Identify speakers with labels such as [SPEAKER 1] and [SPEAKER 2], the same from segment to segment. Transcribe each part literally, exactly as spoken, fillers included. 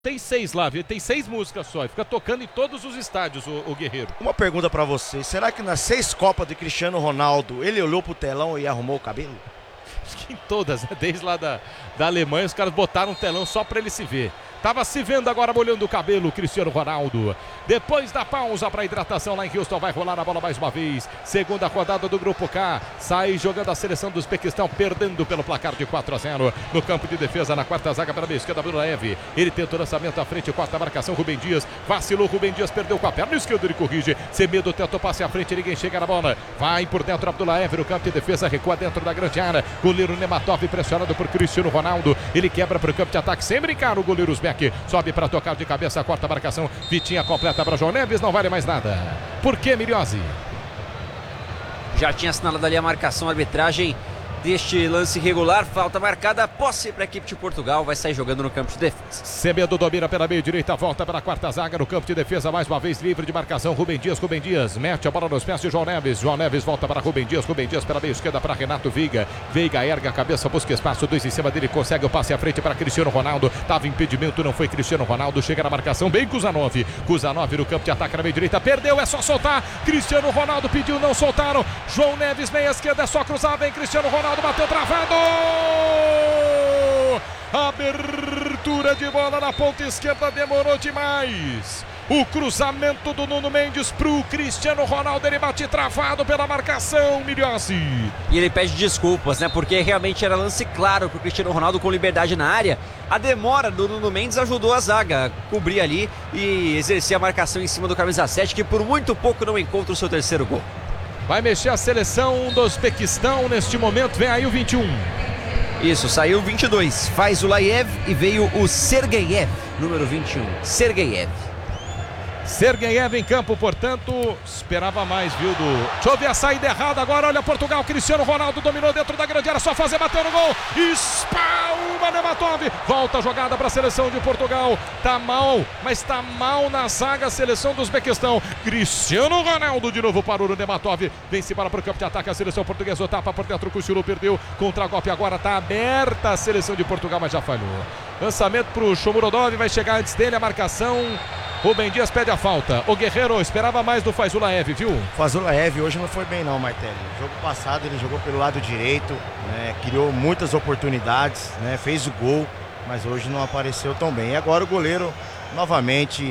[SPEAKER 1] Tem seis lá, viu? Tem seis músicas só. E fica tocando em todos os estádios, o, o Guerreiro.
[SPEAKER 2] Uma pergunta pra você. Será que nas seis Copas de Cristiano Ronaldo, ele olhou pro telão e arrumou o cabelo?
[SPEAKER 1] Acho que em todas, né? Desde lá da, da Alemanha, os caras botaram um telão só pra ele se ver. Tava se vendo agora, molhando o cabelo, Cristiano Ronaldo. Depois da pausa para hidratação lá em Houston, vai rolar a bola mais uma vez. Segunda rodada do Grupo K. Sai jogando a seleção do Uzbequistão, perdendo pelo placar de quatro a zero. No campo de defesa, na quarta zaga, pela esquerda, Abdulaev. Ele tentou lançamento à frente, quarta marcação, Rubem Dias. Vacilou, Rubem Dias perdeu com a perna esquerda, ele corrige. Semedo tentou passe à frente, ninguém chega na bola. Vai por dentro, Abdulaev no campo de defesa, recua dentro da grande área. Goleiro Nematov pressionado por Cristiano Ronaldo. Ele quebra para o campo de ataque, sem brincar o goleiro Uzbek. Sobe para tocar de cabeça, corta a marcação. Vitinha completa para João Neves, não vale mais nada. Por que, Milhose?
[SPEAKER 3] Já tinha assinalado ali a marcação, a arbitragem deste lance irregular. Falta marcada, posse para a equipe de Portugal. Vai sair jogando no campo de defesa.
[SPEAKER 1] Semedo domina pela meia direita, volta para a quarta zaga no campo de defesa. Mais uma vez livre de marcação. Rubem Dias, Rubem Dias mete a bola nos pés de João Neves. João Neves volta para Rubem Dias. Rubem Dias pela meia esquerda para Renato Veiga. Veiga erga a cabeça, busca espaço. Dois em cima dele, consegue o passe à frente para Cristiano Ronaldo. Tava impedimento, não foi Cristiano Ronaldo. Chega na marcação, bem Kuzanov. Kuzanov no campo de ataque na meia direita. Perdeu, é só soltar. Cristiano Ronaldo pediu, não soltaram. João Neves, meia esquerda, é só cruzar. Vem Cristiano Ronaldo, bateu travado. Abertura de bola na ponta esquerda, demorou demais. O cruzamento do Nuno Mendes pro Cristiano Ronaldo, ele bate travado pela marcação, Milhose.
[SPEAKER 3] E ele pede desculpas, né? Porque realmente era lance claro pro Cristiano Ronaldo com liberdade na área. A demora do Nuno Mendes ajudou a zaga a cobrir ali e exercer a marcação em cima do camisa sete, que por muito pouco não encontra o seu terceiro gol.
[SPEAKER 1] Vai mexer a seleção do Uzbequistão neste momento, vem aí o vinte e um.
[SPEAKER 3] Isso, saiu o vinte e dois, faz o Laiev e veio o Sergeyev, número vinte e um, Sergeyev.
[SPEAKER 1] Sergeyev em campo, portanto, esperava mais, viu, do... Deixa eu ver a saída errada agora, olha Portugal, Cristiano Ronaldo dominou dentro da grande área, só fazer, bateu no gol, espalma Nematov, volta a jogada para a seleção de Portugal, tá mal, mas tá mal na zaga a seleção do Uzbequistão, Cristiano Ronaldo de novo parou no Nematov, vem-se para o campo de ataque, a seleção portuguesa, tapa por dentro, o Kuchulu perdeu, contra-golpe agora, tá aberta a seleção de Portugal, mas já falhou, lançamento para o Shomurodov, vai chegar antes dele a marcação. Rubem Dias pede a falta. O Guerreiro esperava mais do Fazulaev, viu?
[SPEAKER 2] Fazulaev hoje não foi bem não, Martelli. No jogo passado ele jogou pelo lado direito, né, criou muitas oportunidades, né, fez o gol, mas hoje não apareceu tão bem. E agora o goleiro novamente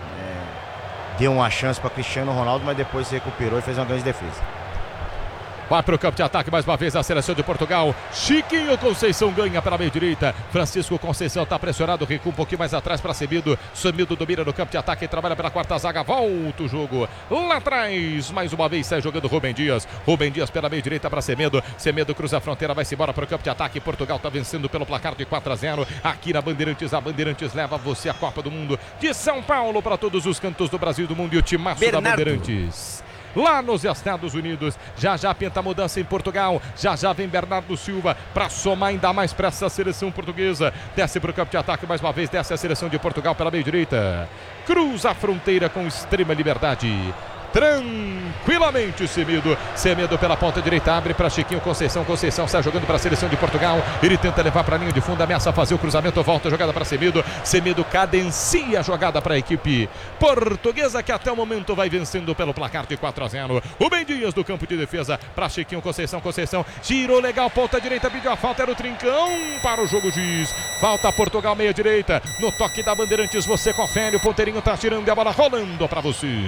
[SPEAKER 2] é, deu uma chance para Cristiano Ronaldo, mas depois se recuperou e fez uma grande defesa.
[SPEAKER 1] Vai para o campo de ataque mais uma vez a seleção de Portugal. Chiquinho Conceição ganha pela meia direita. Francisco Conceição está pressionado, recua um pouquinho mais atrás para Semedo. Semedo domina no campo de ataque e trabalha pela quarta zaga. Volta o jogo lá atrás. Mais uma vez sai jogando Rubem Dias. Rubem Dias pela meia direita para Semedo. Semedo cruza a fronteira, vai-se embora para o campo de ataque. Portugal está vencendo pelo placar de quatro a zero. Aqui na Bandeirantes, a Bandeirantes leva você a Copa do Mundo de São Paulo para todos os cantos do Brasil e do mundo. E o timaço
[SPEAKER 3] Bernardo.
[SPEAKER 1] da Bandeirantes. Lá nos Estados Unidos, já já pinta a mudança em Portugal, já já vem Bernardo Silva para somar ainda mais para essa seleção portuguesa, desce para o campo de ataque mais uma vez, desce a seleção de Portugal pela meia direita, cruza a fronteira com extrema liberdade, tranquilamente Semedo, Semedo pela ponta direita, abre para Chiquinho Conceição, Conceição sai jogando para a seleção de Portugal, ele tenta levar para a linha de fundo, ameaça fazer o cruzamento, volta a jogada para Semedo, Semedo cadencia a jogada para a equipe portuguesa, que até o momento vai vencendo pelo placar de quatro a zero. Rubem Dias do campo de defesa para Chiquinho Conceição, Conceição girou legal, ponta direita, pediu a falta, era o Trincão para o jogo juiz, falta Portugal meia direita, no toque da Bandeirantes você confere, o ponteirinho tá tirando e a bola rolando para você.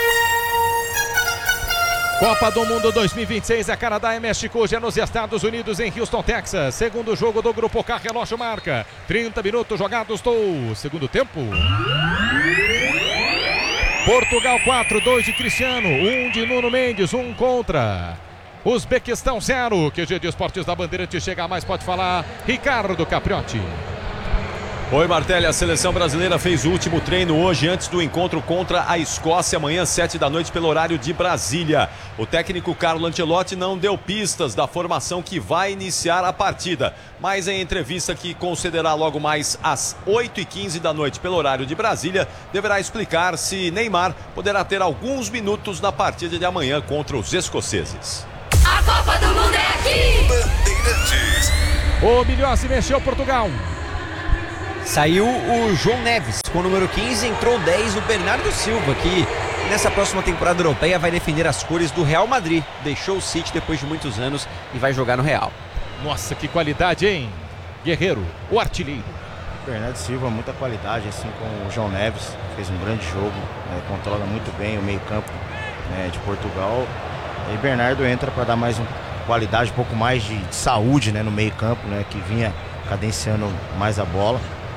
[SPEAKER 1] Copa do Mundo dois mil e vinte e seis é Canadá e México, hoje é nos Estados Unidos, em Houston, Texas. Segundo jogo do Grupo K, relógio marca. trinta minutos jogados do segundo tempo. Portugal quatro, dois de Cristiano, um de Nuno Mendes, um contra. Uzbequistão zero. Q G de Esportes da Bandeirante chega a mais, pode falar Ricardo Capriotti.
[SPEAKER 4] Oi, Martelli, a seleção brasileira fez o último treino hoje antes do encontro contra a Escócia, amanhã sete da noite pelo horário de Brasília. O técnico Carlo Ancelotti não deu pistas da formação que vai iniciar a partida, mas em entrevista que concederá logo mais às oito e quinze da noite pelo horário de Brasília, deverá explicar se Neymar poderá ter alguns minutos na partida de amanhã contra os escoceses.
[SPEAKER 5] A Copa do Mundo é aqui!
[SPEAKER 1] O Milhose mexeu Portugal.
[SPEAKER 3] Saiu o João Neves com o número quinze, entrou o dez, o Bernardo Silva, que nessa próxima temporada europeia vai defender as cores do Real Madrid. Deixou o City depois de muitos anos e vai jogar no Real.
[SPEAKER 1] Nossa, que qualidade, hein? Guerreiro, o artilheiro.
[SPEAKER 2] Bernardo Silva, muita qualidade, assim como o João Neves, fez um grande jogo, né, controla muito bem o meio campo, né, de Portugal. E Bernardo entra para dar mais uma qualidade, um pouco mais de, de saúde, né, no meio campo, né, que vinha cadenciando mais a bola.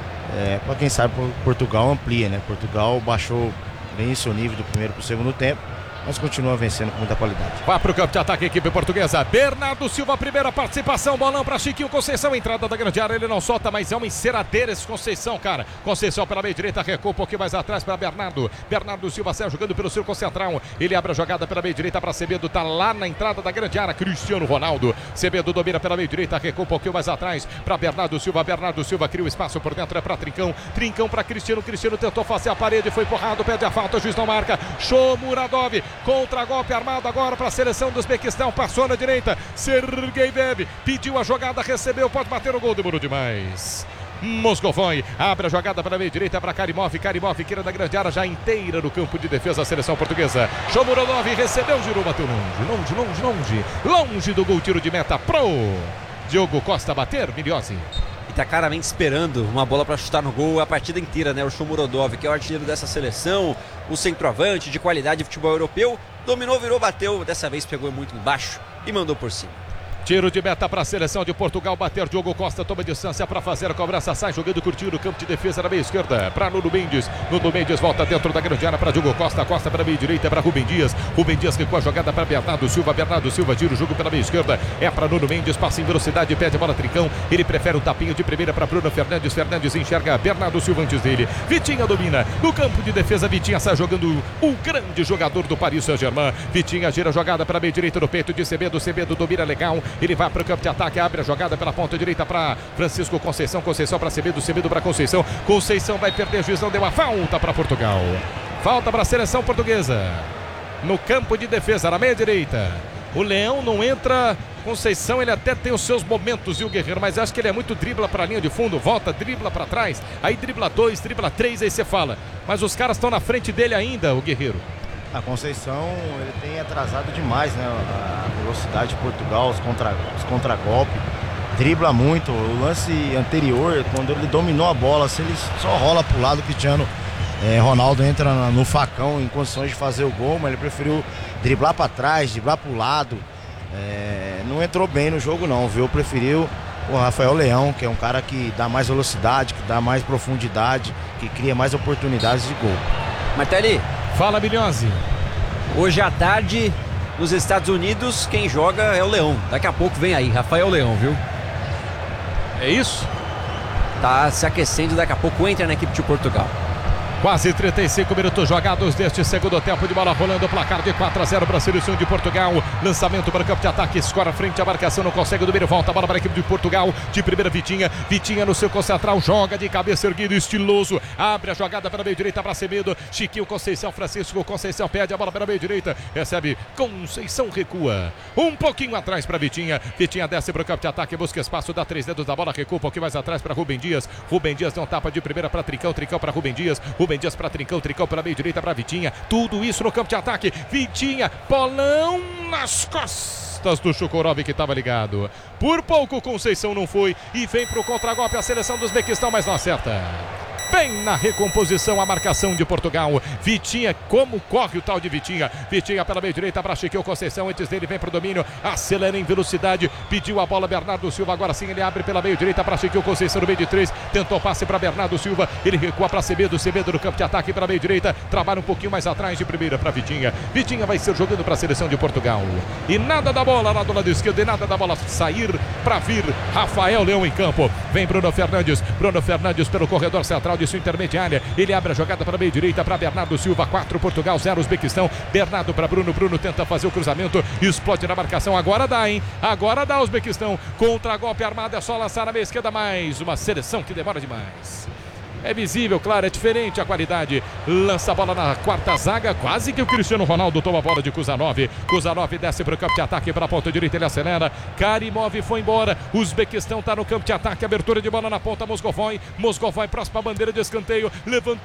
[SPEAKER 2] É, para quem sabe, Portugal amplia, né? Portugal baixou bem seu nível do primeiro para o segundo tempo, mas continua vencendo com muita qualidade.
[SPEAKER 1] Vai pro campo de ataque a equipe portuguesa. Bernardo Silva, primeira participação. Bolão para Chiquinho Conceição. Entrada da grande área, ele não solta, mas é uma enceradeira esse Conceição, cara. Conceição pela meia direita, recua um pouquinho mais atrás para Bernardo. Bernardo Silva sai jogando pelo círculo central. Ele abre a jogada pela meia direita para Semedo. Tá lá na entrada da grande área. Cristiano Ronaldo. Semedo domina pela meia direita, recua um pouquinho mais atrás para Bernardo Silva. Bernardo Silva cria o espaço por dentro, é para Trincão. Trincão para Cristiano. Cristiano tentou fazer a parede, foi empurrado, pede a falta, o juiz não marca. Shomuradov contra golpe armado agora para a seleção do Uzbequistão, passou na direita, Sergeyev pediu a jogada, recebeu, pode bater o gol, demorou demais. Moscovoi abre a jogada para a meia direita para Karimov, Karimov queira da grande área já inteira no campo de defesa da seleção portuguesa. Shomurodov recebeu, girou, bateu longe, longe, longe, longe, longe do gol, tiro de meta pro Diogo Costa bater, Miliose.
[SPEAKER 3] Tá claramente esperando uma bola para chutar no gol a partida inteira, né? O Shomurodov, que é o artilheiro dessa seleção, o centroavante de qualidade de futebol europeu, dominou, virou, bateu, dessa vez pegou muito embaixo e mandou por cima.
[SPEAKER 1] Tiro de meta para a seleção de Portugal, bater Diogo Costa, toma distância para fazer a cobrança, sai jogando, curtindo o campo de defesa na meia esquerda, para Nuno Mendes, Nuno Mendes volta dentro da grande área para Diogo Costa, Costa para a meia direita, para Rubem Dias, Rubem Dias que com a jogada para Bernardo Silva, Bernardo Silva tira o jogo pela meia esquerda, é para Nuno Mendes, passa em velocidade, pede a bola Trincão, ele prefere um tapinho de primeira para Bruno Fernandes, Fernandes enxerga Bernardo Silva antes dele, Vitinha domina, no campo de defesa, Vitinha sai jogando o grande jogador do Paris Saint-Germain, Vitinha gira a jogada para a meia direita no peito de Semedo, Semedo domina legal, ele vai para o campo de ataque, abre a jogada pela ponta direita para Francisco Conceição, Conceição para Semedo, Semedo para Conceição, Conceição vai perder, juiz não deu uma falta para Portugal, falta para a seleção portuguesa, no campo de defesa, na meia direita, o Leão não entra, Conceição ele até tem os seus momentos, viu, Guerreiro, mas acho que ele é muito dribla para a linha de fundo, volta, dribla para trás, aí dribla dois, dribla três, aí você fala, mas os caras estão na frente dele ainda, o Guerreiro.
[SPEAKER 2] A Conceição, ele tem atrasado demais, né, a velocidade de Portugal, os, contra, os contragolpes, dribla muito. O lance anterior, quando ele dominou a bola, se ele só rola pro lado, o Cristiano é, Ronaldo entra no facão em condições de fazer o gol, mas ele preferiu driblar para trás, driblar pro lado, é, não entrou bem no jogo não, viu, preferiu o Rafael Leão, que é um cara que dá mais velocidade, que dá mais profundidade, que cria mais oportunidades de gol.
[SPEAKER 3] Martelli,
[SPEAKER 1] fala, Milhose.
[SPEAKER 3] Hoje à tarde, nos Estados Unidos, quem joga é o Leão. Daqui a pouco vem aí, Rafael Leão, viu?
[SPEAKER 1] É isso?
[SPEAKER 3] Tá se aquecendo, daqui a pouco entra na equipe de Portugal.
[SPEAKER 1] Quase trinta e cinco minutos jogados deste segundo tempo de bola rolando, placar de quatro a zero para a seleção de Portugal. Lançamento para o campo de ataque, escora frente à marcação, não consegue o domínio, volta a bola para a equipe de Portugal. De primeira, Vitinha, Vitinha no seu central, joga de cabeça erguida, estiloso, abre a jogada para a meia direita para Semedo, Chiquinho Conceição, Francisco Conceição pede a bola para a meia direita, recebe, Conceição recua, um pouquinho atrás para Vitinha, Vitinha desce para o campo de ataque, busca espaço, dá três dedos da bola, recua um pouquinho mais atrás para Rubem Dias, Rubem Dias dá um tapa de primeira para Trincão, Trincão para Rubem Dias, Rubem Dias para Trincão, Trincão pela meia direita para Vitinha, tudo isso no campo de ataque, Vitinha, bolão nas costas do Chukurov que estava ligado, por pouco Conceição não foi e vem para o contragolpe a seleção do Uzbequistão, mas não acerta. Bem na recomposição a marcação de Portugal, Vitinha, como corre o tal de Vitinha, Vitinha pela meia direita para Chiquinho Conceição, antes dele vem para o domínio, acelera em velocidade, pediu a bola Bernardo Silva, agora sim ele abre pela meia direita para Chiquinho Conceição no meio de três, tentou passe para Bernardo Silva, ele recua para Semedo, Semedo no campo de ataque pela meia direita, trabalha um pouquinho mais atrás de primeira para Vitinha, Vitinha vai ser jogando para a seleção de Portugal, e nada da bola lá do lado esquerdo, e nada da bola sair para vir Rafael Leão em campo, vem Bruno Fernandes, Bruno Fernandes pelo corredor central de sua intermediária, ele abre a jogada para a meia direita para Bernardo Silva, quatro Portugal, zero Uzbequistão, Bernardo para Bruno, Bruno tenta fazer o cruzamento, explode na marcação, agora dá, hein? Agora dá Uzbequistão, contra golpe armado, é só lançar na meia esquerda, mais uma seleção que demora demais. É visível, claro, é diferente a qualidade. Lança a bola na quarta zaga, quase que o Cristiano Ronaldo toma a bola de Kuzanov. Kuzanov desce para o campo de ataque, para a ponta direita, ele acelera. Karimov foi embora. Uzbequistão está no campo de ataque, abertura de bola na ponta, Moscovói. Moscovói, próxima bandeira de escanteio, levantou.